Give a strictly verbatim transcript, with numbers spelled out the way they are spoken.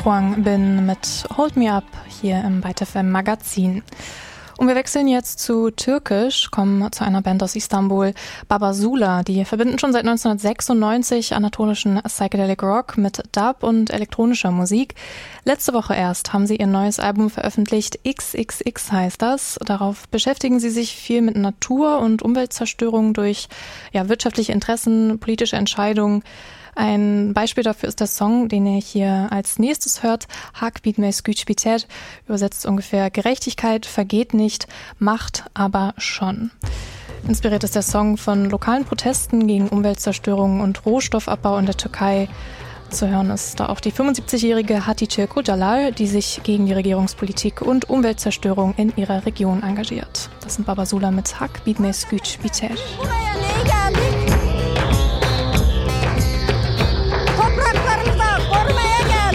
Kwang Bin mit Hold Me Up hier im Byte F M Magazin. Und wir wechseln jetzt zu Türkisch, kommen zu einer Band aus Istanbul, Babasula. Die verbinden schon seit neunzehnhundertsechsundneunzig anatolischen Psychedelic Rock mit Dub und elektronischer Musik. Letzte Woche erst haben sie ihr neues Album veröffentlicht, X X X heißt das. Darauf beschäftigen sie sich viel mit Natur- und Umweltzerstörung durch ja, wirtschaftliche Interessen, politische Entscheidungen. Ein Beispiel dafür ist der Song, den ihr hier als nächstes hört, Hak bitmez güç biter, übersetzt ungefähr Gerechtigkeit vergeht nicht, Macht aber schon. Inspiriert ist der Song von lokalen Protesten gegen Umweltzerstörung und Rohstoffabbau in der Türkei. Zu hören ist da auch die fünfundsiebzigjährige Hatice Kocalar, die sich gegen die Regierungspolitik und Umweltzerstörung in ihrer Region engagiert. Das sind Babasula mit Hak bitmez güç biter.